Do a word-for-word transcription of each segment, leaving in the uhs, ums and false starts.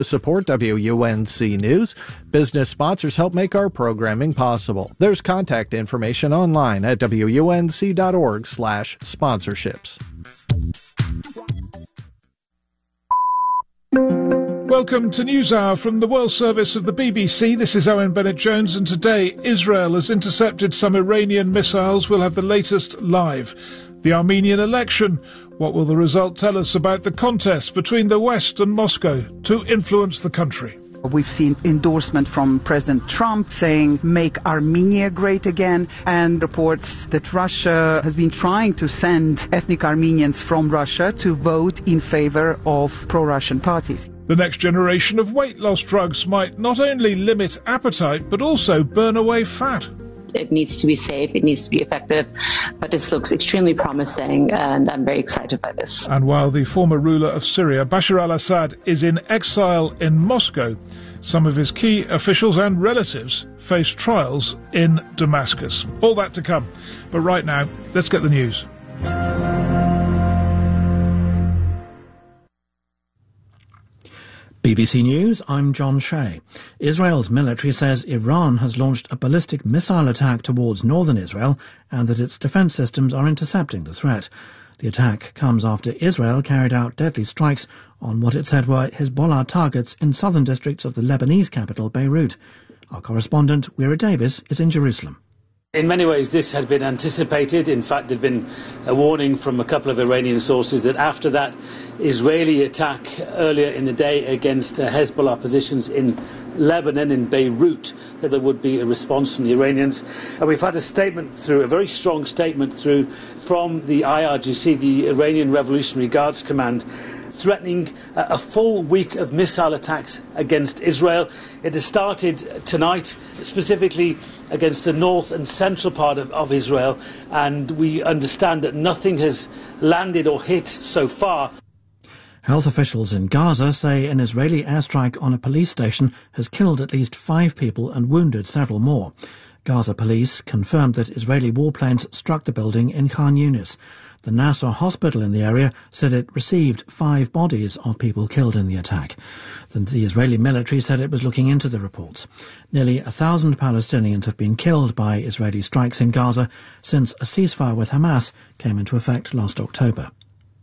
To support W U N C News, business sponsors help make our programming possible. There's contact information online at W U N C dot org slash sponsorships. Welcome to NewsHour from the World Service of the B B C. This is Owen Bennett-Jones, and today Israel has intercepted some Iranian missiles. We'll have the latest live. The Armenian election. What will the result tell us about the contest between the West and Moscow to influence the country? We've seen endorsement from President Trump saying, make Armenia great again, and reports that Russia has been trying to send ethnic Armenians from Russia to vote in favor of pro-Russian parties. The next generation of weight loss drugs might not only limit appetite, but also burn away fat. It needs to be safe, it needs to be effective, but this looks extremely promising, and I'm very excited by this. And while the former ruler of Syria, Bashar al-Assad, is in exile in Moscow, some of his key officials and relatives face trials in Damascus. All that to come. But right now, let's get the news. B B C News, I'm John Shea. Israel's military says Iran has launched a ballistic missile attack towards northern Israel and that its defence systems are intercepting the threat. The attack comes after Israel carried out deadly strikes on what it said were Hezbollah targets in southern districts of the Lebanese capital, Beirut. Our correspondent, Weira Davis, is in Jerusalem. In many ways, this had been anticipated. In fact, there had been a warning from a couple of Iranian sources that after that Israeli attack earlier in the day against uh, Hezbollah positions in Lebanon, in Beirut, that there would be a response from the Iranians. And we've had a statement through, a very strong statement through from the I R G C, the Iranian Revolutionary Guards Command, threatening a full week of missile attacks against Israel. It has started tonight, specifically against the north and central part of, of Israel, and we understand that nothing has landed or hit so far. Health officials in Gaza say an Israeli airstrike on a police station has killed at least five people and wounded several more. Gaza police confirmed that Israeli warplanes struck the building in Khan Yunis. The Nasser hospital in the area said it received five bodies of people killed in the attack. The Israeli military said it was looking into the reports. Nearly a thousand Palestinians have been killed by Israeli strikes in Gaza since a ceasefire with Hamas came into effect last October.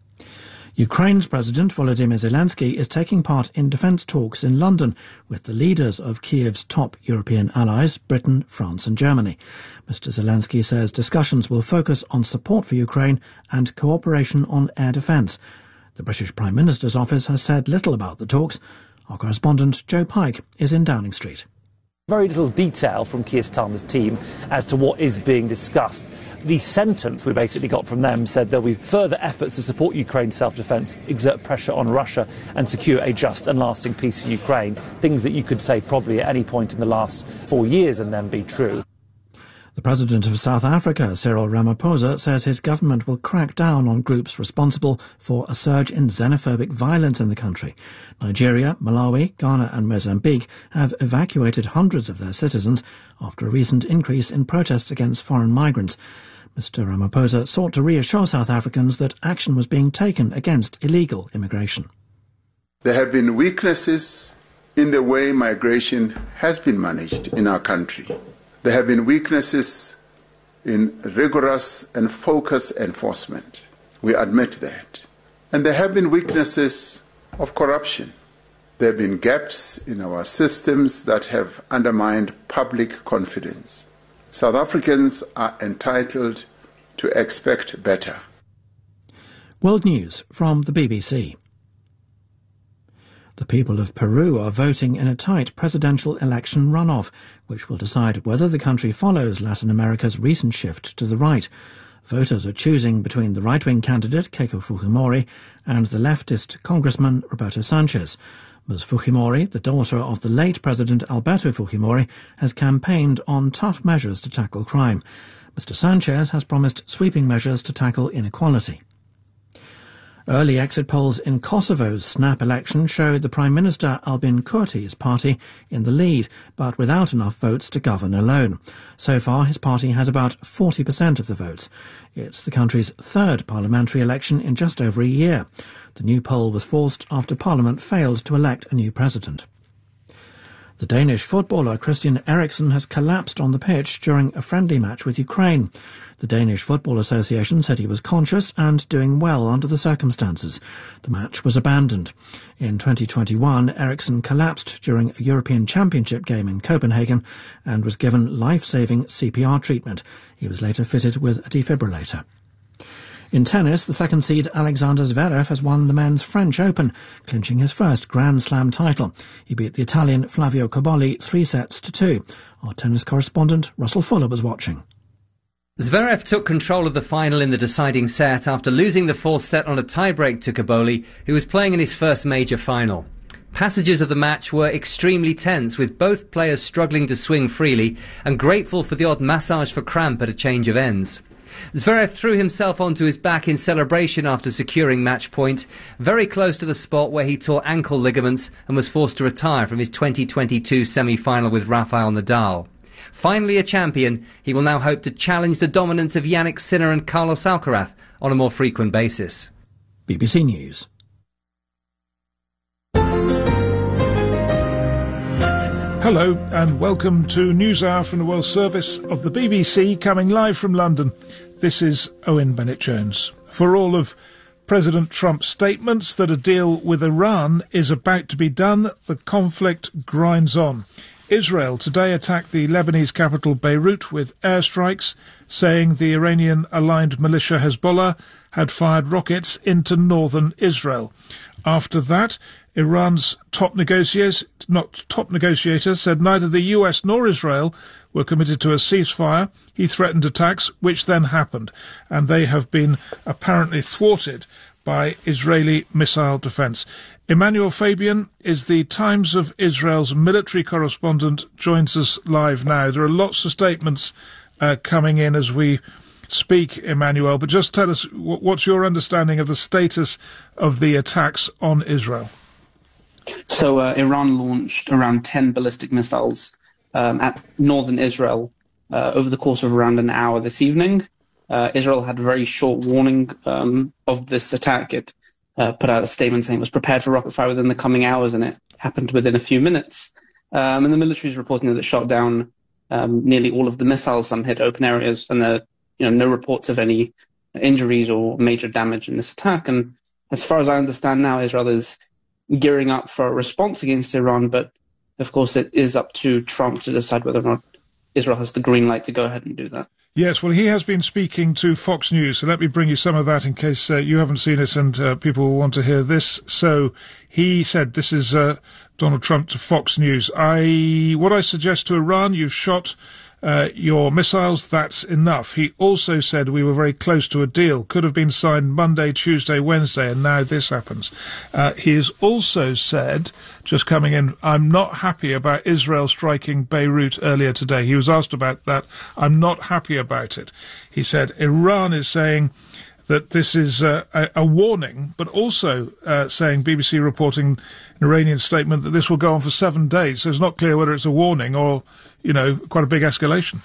Ukraine's President Volodymyr Zelensky is taking part in defence talks in London with the leaders of Kiev's top European allies, Britain, France and Germany. Mister Zelensky says discussions will focus on support for Ukraine and cooperation on air defence. The British Prime Minister's office has said little about the talks. Our correspondent Joe Pike is in Downing Street. Very little detail from Keir Starmer's team as to what is being discussed. The sentence we basically got from them said there'll be further efforts to support Ukraine's self-defence, exert pressure on Russia and secure a just and lasting peace for Ukraine. Things that you could say probably at any point in the last four years and then be true. The President of South Africa, Cyril Ramaphosa, says his government will crack down on groups responsible for a surge in xenophobic violence in the country. Nigeria, Malawi, Ghana and Mozambique have evacuated hundreds of their citizens after a recent increase in protests against foreign migrants. Mister Ramaphosa sought to reassure South Africans that action was being taken against illegal immigration. There have been weaknesses in the way migration has been managed in our country. There have been weaknesses in rigorous and focused enforcement. We admit that. And there have been weaknesses of corruption. There have been gaps in our systems that have undermined public confidence. South Africans are entitled to expect better. World News from the B B C. The people of Peru are voting in a tight presidential election runoff, which will decide whether the country follows Latin America's recent shift to the right. Voters are choosing between the right-wing candidate, Keiko Fujimori, and the leftist Congressman Roberto Sanchez. Miz Fujimori, the daughter of the late President Alberto Fujimori, has campaigned on tough measures to tackle crime. Mister Sanchez has promised sweeping measures to tackle inequality. Early exit polls in Kosovo's snap election showed the Prime Minister Albin Kurti's party in the lead, but without enough votes to govern alone. So far, his party has about forty percent of the votes. It's the country's third parliamentary election in just over a year. The new poll was forced after Parliament failed to elect a new president. The Danish footballer Christian Eriksen has collapsed on the pitch during a friendly match with Ukraine. The Danish Football Association said he was conscious and doing well under the circumstances. The match was abandoned. In twenty twenty-one, Eriksen collapsed during a European Championship game in Copenhagen and was given life-saving C P R treatment. He was later fitted with a defibrillator. In tennis, the second seed Alexander Zverev has won the men's French Open, clinching his first Grand Slam title. He beat the Italian Flavio Cobolli three sets to two. Our tennis correspondent Russell Fuller was watching. Zverev took control of the final in the deciding set after losing the fourth set on a tiebreak to Cobolli, who was playing in his first major final. Passages of the match were extremely tense, with both players struggling to swing freely and grateful for the odd massage for cramp at a change of ends. Zverev threw himself onto his back in celebration after securing match point, very close to the spot where he tore ankle ligaments and was forced to retire from his twenty twenty-two semi-final with Rafael Nadal. Finally a champion, he will now hope to challenge the dominance of Jannik Sinner and Carlos Alcaraz on a more frequent basis. B B C News. Hello and welcome to NewsHour from the World Service of the B B C, coming live from London. This is Owen Bennett-Jones. For all of President Trump's statements that a deal with Iran is about to be done, the conflict grinds on. Israel today attacked the Lebanese capital Beirut with airstrikes, saying the Iranian-aligned militia Hezbollah had fired rockets into northern Israel. After that, Iran's top negotiator, not top negotiator said neither the U S nor Israel were committed to a ceasefire. He threatened attacks, which then happened, and they have been apparently thwarted by Israeli missile defence. Emmanuel Fabian is the Times of Israel's military correspondent, joins us live now. There are lots of statements uh, coming in as we speak, Emmanuel, but just tell us, what's your understanding of the status of the attacks on Israel? So uh, Iran launched around ten ballistic missiles um, at northern Israel uh, over the course of around an hour this evening. Uh, Israel had a very short warning um, of this attack. It uh, put out a statement saying it was prepared for rocket fire within the coming hours, and it happened within a few minutes. Um, and the military is reporting that it shot down um, nearly all of the missiles. Some hit open areas, and there are you know, no reports of any injuries or major damage in this attack. And as far as I understand now, Israel is gearing up for a response against Iran, but of course it is up to Trump to decide whether or not Israel has the green light to go ahead and do that. Yes, well, he has been speaking to Fox News, so let me bring you some of that in case uh, you haven't seen it and uh, people will want to hear this. So he said, this is uh, Donald Trump to Fox News. I, what I suggest to Iran, you've shot Uh, your missiles, that's enough. He also said we were very close to a deal. Could have been signed Monday, Tuesday, Wednesday, and now this happens. Uh, he has also said, just coming in, I'm not happy about Israel striking Beirut earlier today. He was asked about that. I'm not happy about it. He said Iran is saying that this is uh, a, a warning, but also uh, saying, B B C reporting an Iranian statement, that this will go on for seven days. So it's not clear whether it's a warning or, you know, quite a big escalation.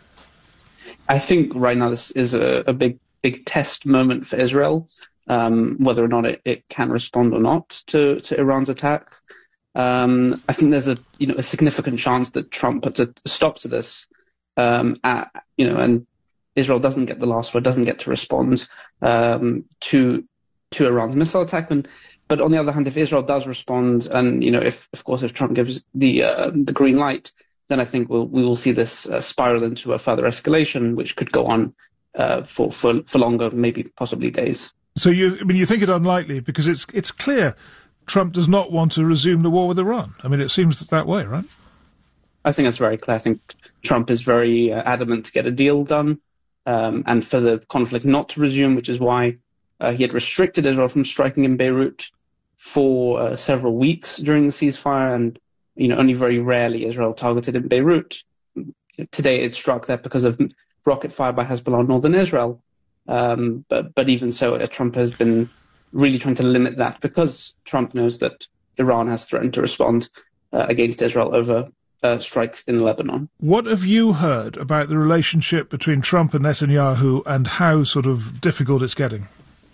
I think right now this is a, a big, big test moment for Israel, um, whether or not it, it can respond or not to, to Iran's attack. Um, I think there's a, you know, a significant chance that Trump puts a stop to this, um, at, you know, and Israel doesn't get the last word, doesn't get to respond um, to to Iran's missile attack. And, but on the other hand, if Israel does respond, and you know, if of course if Trump gives the uh, the green light, then I think we'll, we will see this uh, spiral into a further escalation, which could go on uh, for, for for longer, maybe possibly days. So you, I mean, you think it unlikely because it's it's clear Trump does not want to resume the war with Iran. I mean, it seems that way, right? I think that's very clear. I think Trump is very uh, adamant to get a deal done. Um, and for the conflict not to resume, which is why uh, he had restricted Israel from striking in Beirut for uh, several weeks during the ceasefire, and you know only very rarely Israel targeted in Beirut. Today it struck there because of rocket fire by Hezbollah in northern Israel. Um, but but even so, uh, Trump has been really trying to limit that because Trump knows that Iran has threatened to respond uh, against Israel over uh, strikes in Lebanon. What have you heard about the relationship between Trump and Netanyahu and how sort of difficult it's getting?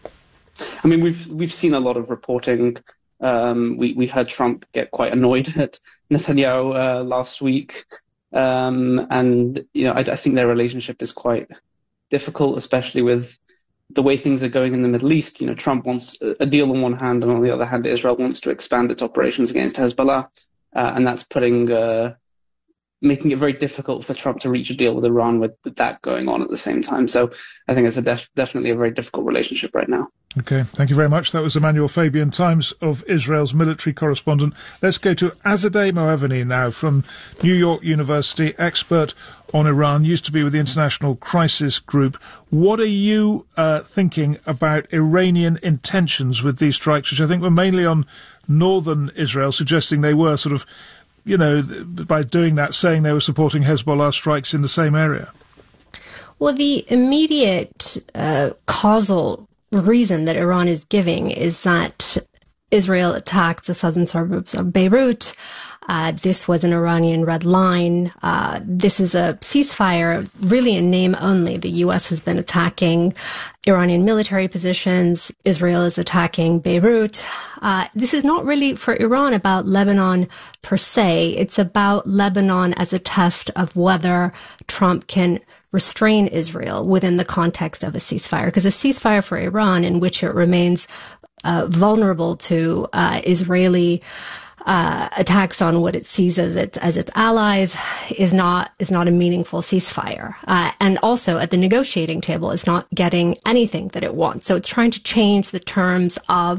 I mean, we've we've seen a lot of reporting. Um, we we heard Trump get quite annoyed at Netanyahu uh, last week, um, and you know I, I think their relationship is quite difficult, especially with the way things are going in the Middle East. You know, Trump wants a deal on one hand, and on the other hand, Israel wants to expand its operations against Hezbollah, uh, and that's putting uh, making it very difficult for Trump to reach a deal with Iran with, with that going on at the same time. So I think it's a def- definitely a very difficult relationship right now. Okay, thank you very much. That was Emmanuel Fabian, Times of Israel's military correspondent. Let's go to Azadeh Moaveni now from New York University, expert on Iran, used to be with the International Crisis Group. What are you uh, thinking about Iranian intentions with these strikes, which I think were mainly on northern Israel, suggesting they were sort of, you know, by doing that, saying they were supporting Hezbollah strikes in the same area? Well, the immediate uh, causal reason that Iran is giving is that Israel attacked the southern suburbs of Beirut. Uh, this was an Iranian red line. Uh, this is a ceasefire, really in name only. The U S has been attacking Iranian military positions. Israel is attacking Beirut. Uh, this is not really for Iran about Lebanon per se. It's about Lebanon as a test of whether Trump can restrain Israel within the context of a ceasefire. Because a ceasefire for Iran in which it remains uh, vulnerable to uh, Israeli Uh, attacks on what it sees as its as its allies is not is not a meaningful ceasefire, uh, and also at the negotiating table is not getting anything that it wants. So it's trying to change the terms of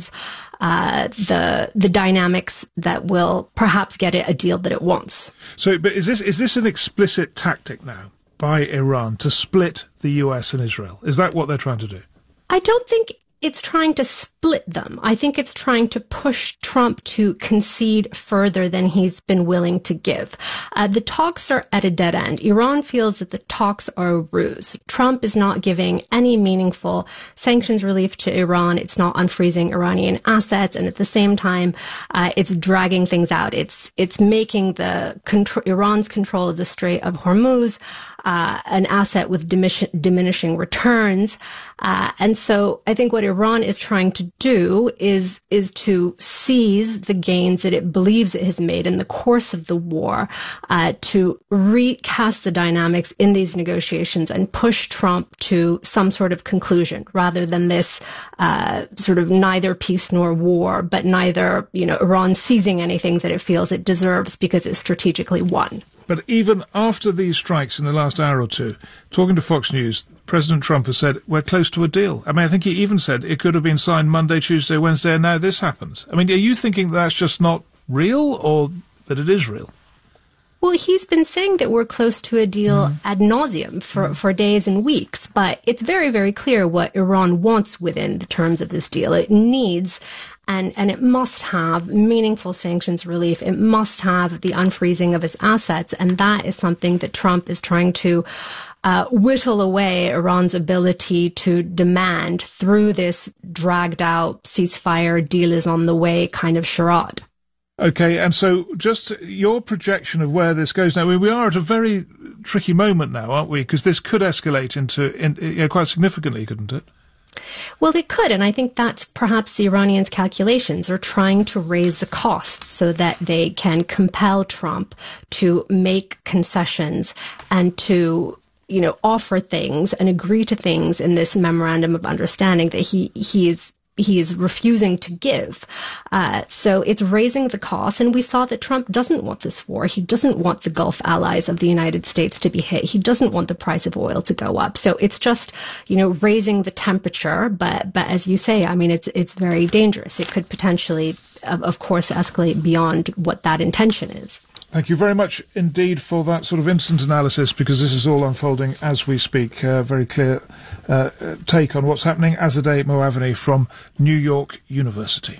uh, the the dynamics that will perhaps get it a deal that it wants. So, but is this is this an explicit tactic now by Iran to split the U S and Israel? Is that what they're trying to do? I don't think it's trying to split them. I think it's trying to push Trump to concede further than he's been willing to give. Uh, the talks are at a dead end. Iran feels that the talks are a ruse. Trump is not giving any meaningful sanctions relief to Iran. It's not unfreezing Iranian assets, and at the same time, uh, it's dragging things out. It's it's making the contr- Iran's control of the Strait of Hormuz uh, an asset with dimin- diminishing returns. Uh, and so I think what Iran is trying to do is is to seize the gains that it believes it has made in the course of the war, uh, to recast the dynamics in these negotiations and push Trump to some sort of conclusion, rather than this uh, sort of neither peace nor war, but neither, you know, Iran seizing anything that it feels it deserves because it's strategically won. But even after these strikes in the last hour or two, talking to Fox News, President Trump has said, we're close to a deal. I mean, I think he even said it could have been signed Monday, Tuesday, Wednesday, and now this happens. I mean, are you thinking that's just not real, or that it is real? Well, he's been saying that we're close to a deal mm. ad nauseum for, mm. for days and weeks, but it's very, very clear what Iran wants within the terms of this deal. It needs And, and it must have meaningful sanctions relief. It must have the unfreezing of its assets. And that is something that Trump is trying to uh, whittle away Iran's ability to demand through this dragged out ceasefire, deal is on the way kind of charade. Okay, and so just your projection of where this goes now. I mean, we are at a very tricky moment now, aren't we? Because this could escalate into in, you know, quite significantly, couldn't it? Well, it could, and I think that's perhaps the Iranians' calculations are trying to raise the costs so that they can compel Trump to make concessions and to, you know, offer things and agree to things in this memorandum of understanding that he he is he is refusing to give. Uh, so it's raising the cost. And we saw that Trump doesn't want this war. He doesn't want the Gulf allies of the United States to be hit. He doesn't want the price of oil to go up. So it's just, you know, raising the temperature. But, but as you say, I mean, it's, it's very dangerous. It could potentially, of, of course, escalate beyond what that intention is. Thank you very much indeed for that sort of instant analysis, because this is all unfolding as we speak. Uh, very clear uh, take on what's happening. Azadeh Moaveni from New York University.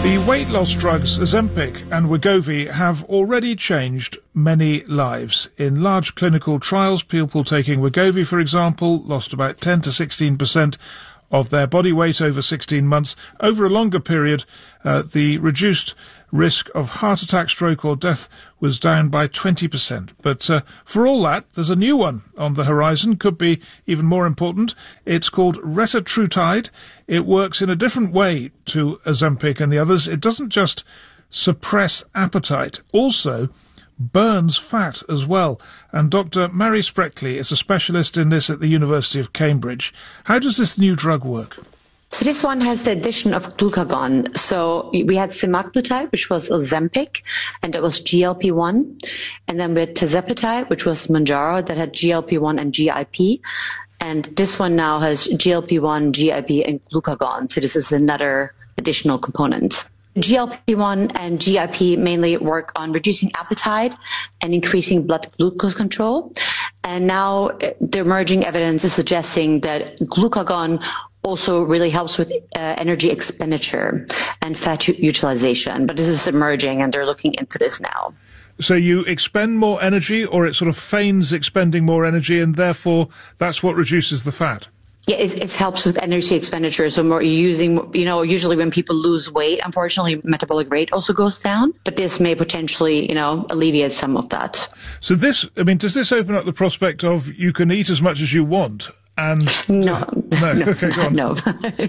The weight loss drugs Ozempic and Wegovy have already changed many lives. In large clinical trials, people taking Wegovy, for example, lost about ten to sixteen percent of their body weight over sixteen months. Over a longer period, uh, the reduced risk of heart attack, stroke or death was down by twenty percent. But uh, for all that, there's a new one on the horizon, could be even more important. It's called retatrutide. It works in a different way to Ozempic and the others. It doesn't just suppress appetite, also burns fat as well. And Doctor Mary Spreckley is a specialist in this at the University of Cambridge. How does this new drug work? So this one has the addition of glucagon. So we had semaglutide, which was Ozempic, and that was G L P one. And then we had tirzepatide, which was Mounjaro, that had G L P one and G I P. And this one now has G L P one, G I P, and glucagon. So this is another additional component. G L P one and G I P mainly work on reducing appetite and increasing blood glucose control. And now the emerging evidence is suggesting that glucagon also really helps with uh, energy expenditure and fat utilization. But this is emerging, and they're looking into this now. So you expend more energy, or it sort of feigns expending more energy, and therefore that's what reduces the fat? Yeah, it, it helps with energy expenditure. So more using, you know, usually when people lose weight, unfortunately, metabolic rate also goes down. But this may potentially, you know, alleviate some of that. So this, I mean, does this open up the prospect of you can eat as much as you want? And no, no, no, okay, go on. no.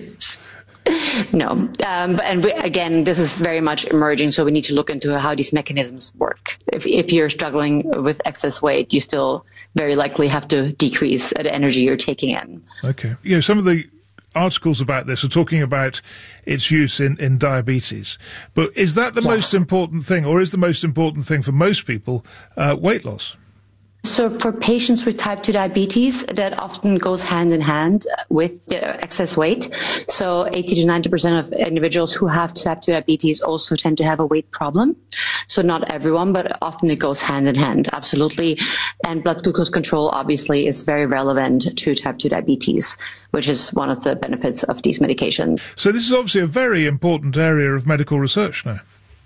No. Um, and we, again, this is very much emerging, so we need to look into how these mechanisms work. If, if you're struggling with excess weight, you still very likely have to decrease the energy you're taking in. Okay. You know, some of the articles about this are talking about its use in, in diabetes. But is that the yes. most important thing, or is the most important thing for most people uh, weight loss? So for patients with type two diabetes, that often goes hand in hand with excess weight. So eighty to ninety percent of individuals who have type two diabetes also tend to have a weight problem. So not everyone, but often it goes hand in hand, absolutely. And blood glucose control obviously is very relevant to type two diabetes, which is one of the benefits of these medications. So this is obviously a very important area of medical research now.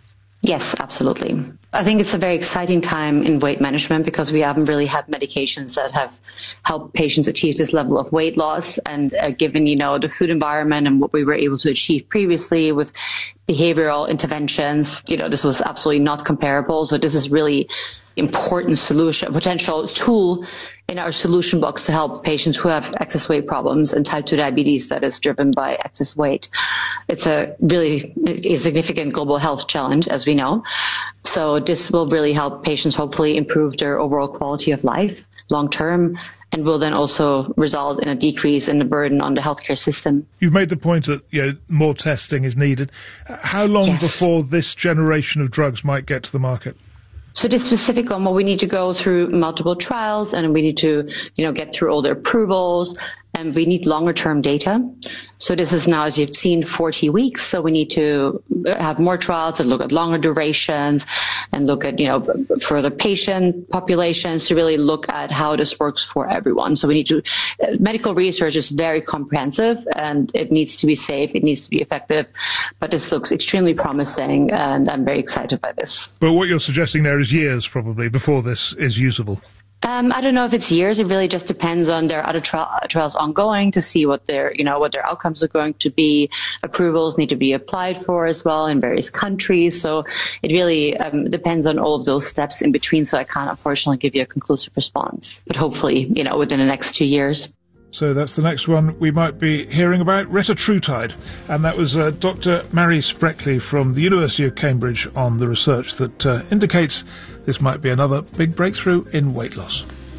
Yes, absolutely. I think it's a very exciting time in weight management because we haven't really had medications that have helped patients achieve this level of weight loss. And uh, given, you know, the food environment and what we were able to achieve previously with behavioral interventions, you know, this was absolutely not comparable. So this is really important solution, potential tool in our solution box to help patients who have excess weight problems and type two diabetes that is driven by excess weight. It's a really a significant global health challenge, as we know. So this will really help patients hopefully improve their overall quality of life long term, and will then also result in a decrease in the burden on the healthcare system. You've made the point that, you know, more testing is needed. How long yes. before this generation of drugs might get to the market? So this specific one, well, we need to go through multiple trials, and we need to, you know, get through all the approvals, and we need longer term data. So this is now, as you've seen, forty weeks. So we need to have more trials and look at longer durations and look at, you know, further patient populations to really look at how this works for everyone. So we need to, uh, medical research is very comprehensive, and it needs to be safe. It needs to be effective. But this looks extremely promising, and I'm very excited by this. But what you're suggesting there is years probably before this is usable. Um, I don't know if it's years. It really just depends on their other tri- trials ongoing to see what their, you know, what their outcomes are going to be. Approvals need to be applied for as well in various countries. So it really um, depends on all of those steps in between. So I can't unfortunately give you a conclusive response, but hopefully, you know, within the next two years. So that's the next one we might be hearing about, retatrutide. And that was uh, Doctor Mary Spreckley from the University of Cambridge on the research that uh, indicates this might be another big breakthrough in weight loss.